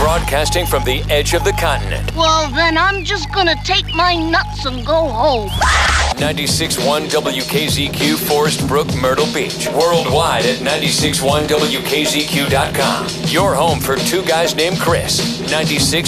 broadcasting from the edge of the continent. Well, then I'm just gonna take my nuts and go home. 96.1 WKZQ, Forest Brook, Myrtle Beach. Worldwide at 96.1WKZQ.com. Your home for two guys named Chris. 96.